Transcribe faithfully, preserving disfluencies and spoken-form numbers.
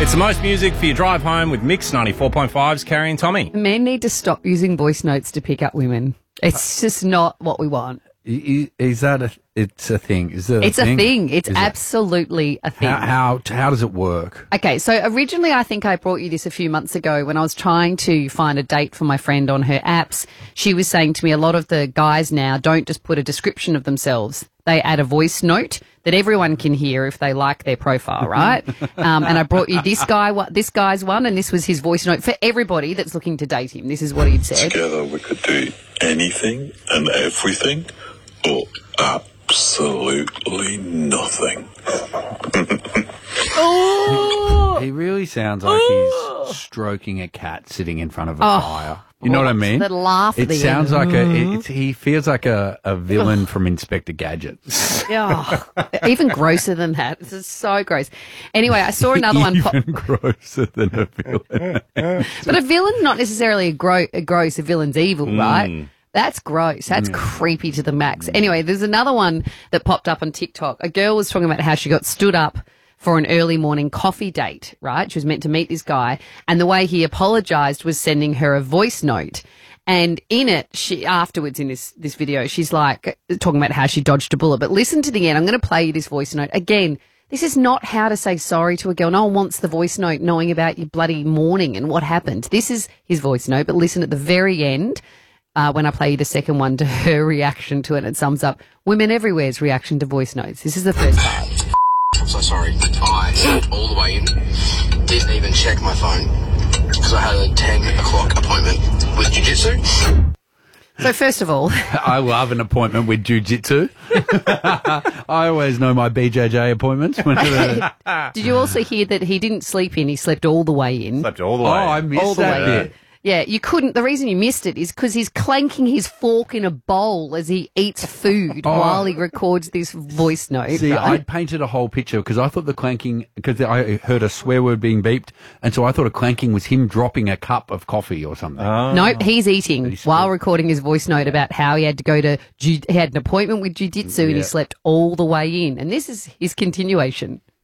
It's the most music for your drive home with Mix ninety-four point five's Carrie and Tommy. Men need to stop using voice notes to pick up women. It's just not what we want. Is that a? It's a thing. Is it? It's a thing? a thing. It's Is it? absolutely a thing. How, how how does it work? Okay, so originally I think I brought you this a few months ago when I was trying to find a date for my friend on her apps. She was saying to me a lot of the guys now don't just put a description of themselves. They add a voice note that everyone can hear if they like their profile, right? um, and I brought you this guy, this guy's one, and this was his voice note for everybody that's looking to date him. This is what he'd said. Together we could do anything and everything, or absolutely nothing. Oh! He really sounds like he's stroking a cat sitting in front of a Oh. fire. You know what I mean? That laugh at It the sounds end. like a. It, it's, he feels like a, a villain from Inspector Gadget. Oh, even grosser than that. This is so gross. Anyway, I saw another one pop. Even grosser than a villain. But a villain's not necessarily a, gro- a gross. A villain's evil, right? That's gross. That's creepy to the max. Anyway, there's another one that popped up on TikTok. A girl was talking about how she got stood up for an early morning coffee date, right? She was meant to meet this guy, and the way he apologized was sending her a voice note. And in it, she afterwards in this this video, she's like talking about how she dodged a bullet. But listen to the end. I'm going to play you this voice note again. This is not how to say sorry to a girl. No one wants the voice note knowing about your bloody morning and what happened. This is his voice note, but listen at the very end. Uh, when I play you the second one, to her reaction to it, it sums up women everywhere's reaction to voice notes. This is the first part. I'm so sorry. I, all the way in, didn't even check my phone because I had a ten o'clock appointment with jiu-jitsu. So first of all, I love an appointment with jiu-jitsu. I always know my B J J appointments. Whenever... did you also hear that he didn't sleep in? He slept all the way in. Slept all the Oh, way. I missed All the that way. bit. Yeah, you couldn't. The reason you missed it is because he's clanking his fork in a bowl as he eats food Oh. while he records this voice note. See, right? I painted a whole picture because I thought the clanking, because I heard a swear word being beeped, and so I thought a clanking was him dropping a cup of coffee or something. Nope, he's eating He's while still- recording his voice note about how he had to go to, ju- he had an appointment with jiu-jitsu and he Yeah. slept all the way in. And this is his continuation.